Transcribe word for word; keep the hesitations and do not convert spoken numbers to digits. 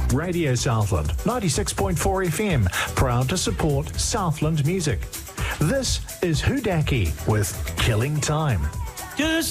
Radio Southland, ninety-six point four F M, proud to support Southland music. This is Hudaki with Killing Time. Just